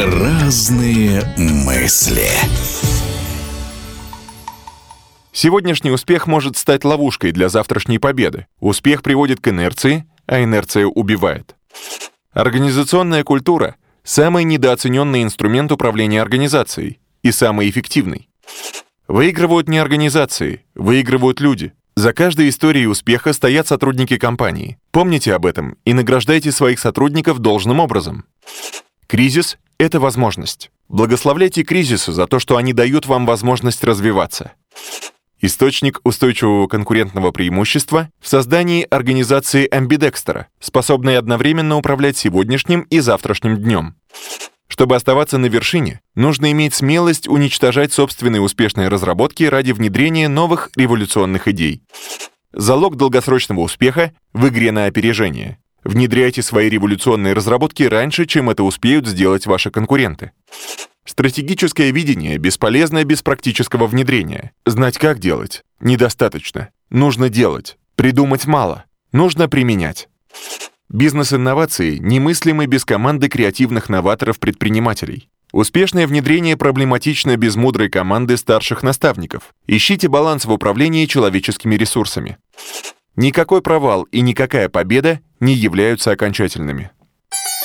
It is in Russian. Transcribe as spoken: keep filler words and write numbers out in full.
Разные мысли. Сегодняшний успех может стать ловушкой для завтрашней победы. Успех приводит к инерции, а инерция убивает. Организационная культура – самый недооцененный инструмент управления организацией и самый эффективный. Выигрывают не организации, выигрывают люди. За каждой историей успеха стоят сотрудники компании. Помните об этом и награждайте своих сотрудников должным образом. Кризис – это возможность. Благословляйте кризисы за то, что они дают вам возможность развиваться. Источник устойчивого конкурентного преимущества в создании организации амбидекстера, способной одновременно управлять сегодняшним и завтрашним днем. Чтобы оставаться на вершине, нужно иметь смелость уничтожать собственные успешные разработки ради внедрения новых революционных идей. Залог долгосрочного успеха в игре на опережение. Внедряйте свои революционные разработки раньше, чем это успеют сделать ваши конкуренты. Стратегическое видение бесполезно без практического внедрения. Знать, как делать, недостаточно. Нужно делать. Придумать мало. Нужно применять. Бизнес-инновации немыслимы без команды креативных новаторов-предпринимателей. Успешное внедрение проблематично без мудрой команды старших наставников. Ищите баланс в управлении человеческими ресурсами. Никакой провал и никакая победа не являются окончательными.